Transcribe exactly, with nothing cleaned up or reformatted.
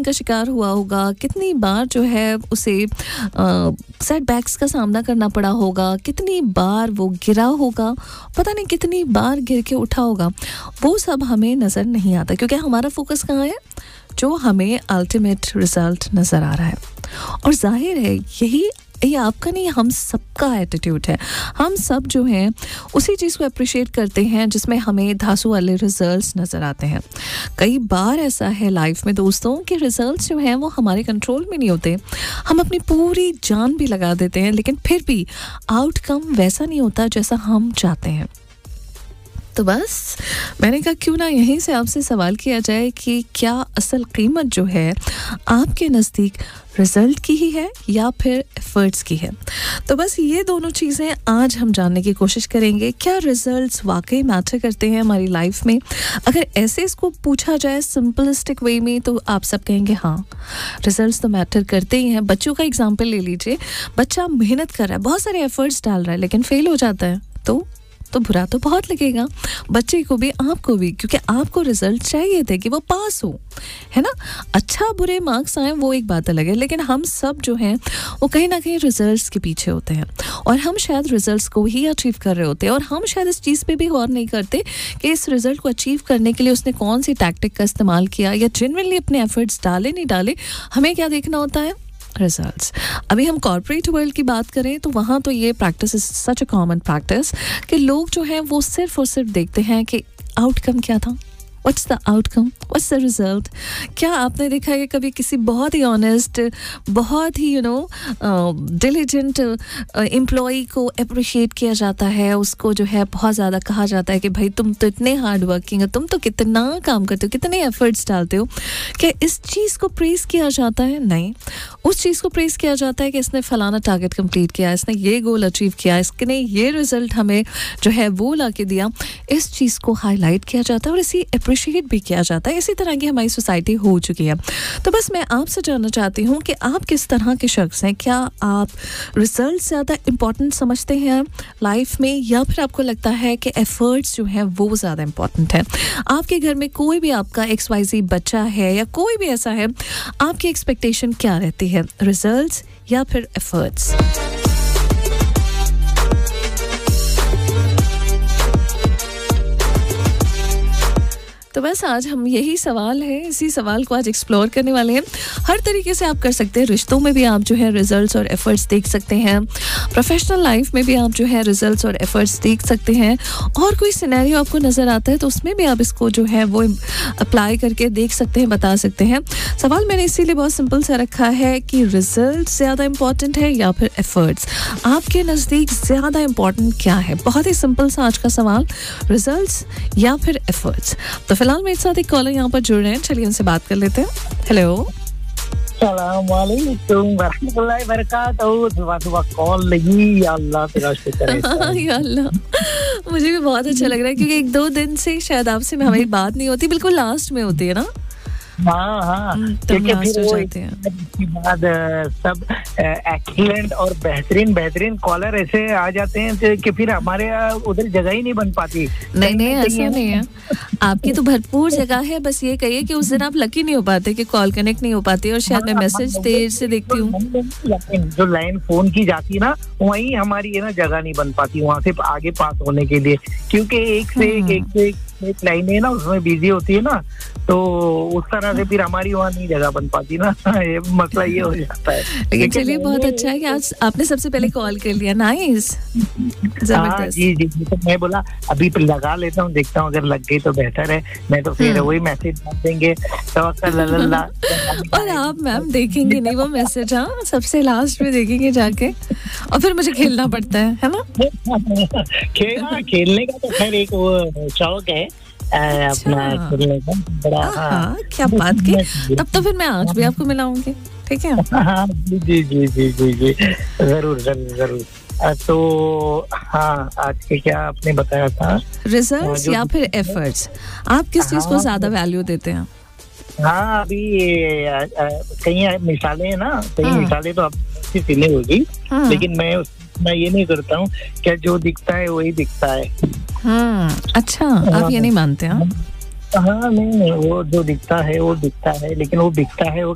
का शिकार हुआ होगा, कितनी बार जो है उसे सेटबैक्स का सामना करना पड़ा होगा, कितनी बार वो गिरा होगा, पता नहीं कितनी बार गिर के उठा होगा, वो सब हमें नज़र नहीं आता क्योंकि हमारा फोकस कहाँ है, जो हमें अल्टीमेट रिजल्ट नज़र आ रहा है। और जाहिर है यही ये आपका नहीं, हम सबका एटीट्यूड है। हम सब जो हैं उसी चीज़ को अप्रिशिएट करते हैं जिसमें हमें धांसू वाले रिजल्ट्स नज़र आते हैं। कई बार ऐसा है लाइफ में दोस्तों कि रिजल्ट्स जो हैं वो हमारे कंट्रोल में नहीं होते, हम अपनी पूरी जान भी लगा देते हैं लेकिन फिर भी आउटकम वैसा नहीं होता जैसा हम चाहते हैं। तो बस मैंने कहा क्यों ना यहीं से आपसे सवाल किया जाए कि क्या असल कीमत जो है आपके नज़दीक रिज़ल्ट की ही है या फिर एफर्ट्स की है। तो बस ये दोनों चीज़ें आज हम जानने की कोशिश करेंगे। क्या रिज़ल्ट्स वाकई मैटर करते हैं हमारी लाइफ में? अगर ऐसे इसको पूछा जाए सिंपलिस्टिक वे में तो आप सब कहेंगे हाँ, रिज़ल्ट्स तो मैटर करते ही हैं। बच्चों का एग्जाम्पल ले लीजिए, बच्चा मेहनत कर रहा है, बहुत सारे एफर्ट्स डाल रहा है लेकिन फेल हो जाता है तो तो बुरा तो बहुत लगेगा बच्चे को भी, आपको भी, क्योंकि आपको रिजल्ट चाहिए थे कि वो पास हो, है ना। अच्छा बुरे मार्क्स आए वो एक बात अलग है, लेकिन हम सब जो हैं वो कहीं ना कहीं रिजल्ट्स के पीछे होते हैं और हम शायद रिजल्ट्स को ही अचीव कर रहे होते हैं और हम शायद इस चीज़ पे भी गौर नहीं करते कि इस रिजल्ट को अचीव करने के लिए उसने कौन सी टैक्टिक का इस्तेमाल किया या जेन्युइनली अपने एफर्ट्स डाले नहीं डाले। हमें क्या देखना होता है, रिजल्ट्स। अभी हम कॉर्पोरेट वर्ल्ड की बात करें तो वहाँ तो ये practice is such a common practice कि लोग जो हैं वो सिर्फ और सिर्फ देखते हैं कि आउटकम क्या था, what's the outcome, what's the result. क्या आपने देखा है कि कभी किसी बहुत ही ऑनेस्ट, बहुत ही यू नो डिलिजेंट एम्प्लॉई को अप्रिशिएट किया जाता है, उसको जो है बहुत ज़्यादा कहा जाता है कि भाई तुम तो इतने हार्ड वर्किंग हो, तुम तो कितना काम करते हो, कितने एफर्ट्स डालते हो। क्या इस चीज़ को प्रेज़ किया जाता है? नहीं, उस चीज़ को प्रेज़ किया जाता है कि इसने फलाना टारगेट कंप्लीट किया, इसने ये गोल अचीव किया, इसने ये रिजल्ट हमें जो है वो ला के दिया। इस चीज़ को हाईलाइट किया जाता है और इसी अप्रिशिएट भी किया जाता है। इसी तरह की हमारी सोसाइटी हो चुकी है। तो बस मैं आपसे जानना चाहती हूँ कि आप किस तरह के शख्स हैं। क्या आप रिजल्ट ज़्यादा इम्पॉर्टेंट समझते हैं लाइफ में या फिर आपको लगता है कि एफर्ट्स जो हैं वो ज़्यादा इम्पॉर्टेंट है? आपके घर में कोई भी आपका एक्स वाई ज़ेड बच्चा है या कोई भी ऐसा है, आपकी एक्सपेक्टेशन क्या रहती है, रिजल्ट्स या फिर एफर्ट्स? तो बस आज हम यही सवाल है, इसी सवाल को आज एक्सप्लोर करने वाले हैं। हर तरीके से आप कर सकते हैं, रिश्तों में भी आप जो है रिजल्ट्स और एफर्ट्स देख सकते हैं, प्रोफेशनल लाइफ में भी आप जो है रिजल्ट्स और एफर्ट्स देख सकते हैं, और कोई सिनेरियो आपको नज़र आता है तो उसमें भी आप इसको जो है वो अप्लाई करके देख सकते हैं, बता सकते हैं। सवाल मैंने इसीलिए बहुत सिंपल सा रखा है कि रिजल्ट ज़्यादा इंपॉर्टेंट है या फिर एफर्ट्स? आपके नज़दीक ज़्यादा इंपॉर्टेंट क्या है? बहुत ही सिंपल सा आज का सवाल, रिजल्ट्स या फिर एफर्ट्स। तो फिलहाल मेरे साथ एक कॉलर यहाँ पर जुड़ रहे हैं, चलिए उनसे बात कर लेते हैं। हेलो, सलाम वालेकुम वरहमतुल्लाहि वबरकातुहू। सुबह सुबह कॉल लगी, या अल्लाह तेरा शुक्र है। या अल्लाह, मुझे भी बहुत अच्छा लग रहा है क्योंकि एक दो दिन से शायद आपसे हमारी बात नहीं होती, बिल्कुल लास्ट में होती है ना। हाँ हाँ, क्योंकि फिर वो इसके बाद सब एक्सीलेंट और बेहतरीन बेहतरीन कॉलर ऐसे आ जाते हैं कि फिर हमारे उधर जगह ही नहीं बन पाती। नहीं नहीं, ऐसा नहीं है, आपकी तो भरपूर जगह है। बस ये कहिए कि उस दिन आप लकी नहीं हो पाते कि कॉल कनेक्ट नहीं हो पाती, और शायद मैं मैसेज देर से देखती हूँ। जो लाइन फोन की जाती है ना, वहीं हमारी है ना जगह नहीं बन पाती वहाँ से आगे पास होने के लिए, क्योंकि एक से एक एक से एक लाइन है ना उसमें बिजी होती है ना, तो उस तरह से फिर हमारी वहाँ नहीं जगह बन पाती ना। ये मसला ये हो जाता है। लेकिन चलिए बहुत अच्छा है कि आज आपने सबसे पहले कॉल कर लिया। नाइस, जबरदस्त। जी जी, तो मैं बोला अभी लगा लेता हूँ, देखता हूँ अगर लग गई तो बेहतर है, नहीं तो फिर वही मैसेज डाल देंगे तवक्कल। और आप मैम देखेंगे नहीं वो मैसेज, हाँ सबसे लास्ट में देखेंगे जाके, और फिर मुझे खेलना पड़ता है है ना। खेलना खेलने का तो खैर एक वो शौक है अपना खेलने का बड़ा। हाँ, क्या बात की, तब तो फिर मैं आज भी आपको मिलाऊंगी, ठीक है? हाँ जी जी जी जी जी जी जरूर जरूर जरूर। तो हाँ, आज के क्या आपने बताया था, रिजल्ट्स या फिर एफर्ट्स, आप किस चीज को ज्यादा वैल्यू देते हैं? हाँ, अभी कई मिसालें हैं ना, कई मिसालें तो आपकी फीलिंग होगी, लेकिन मैं मैं ये नहीं करता हूँ, क्या जो दिखता है वही दिखता है। हम्म, अच्छा, आप ये नहीं मानते हैं? हाँ नहीं, वो जो दिखता है वो दिखता है, लेकिन वो दिखता है वो